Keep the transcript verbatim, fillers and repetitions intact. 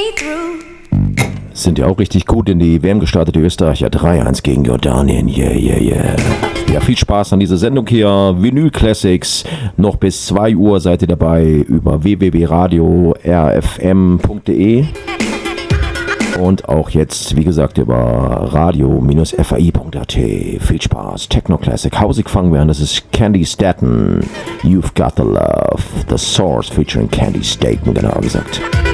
Sind ja auch richtig gut in die W M gestartet, die Österreicher. drei eins gegen Jordanien. Yeah, yeah, yeah. Ja, viel Spaß an dieser Sendung hier. Vinyl Classics. Noch bis zwei Uhr seid ihr dabei über w w w punkt radio r f m punkt d e. Und auch jetzt, wie gesagt, über radio Bindestrich f a i punkt a t. Viel Spaß. Techno Classic. Hausig fangen wir an. Das ist Candy Staten. You've Got the Love. The Source featuring Candy Staten, genau gesagt.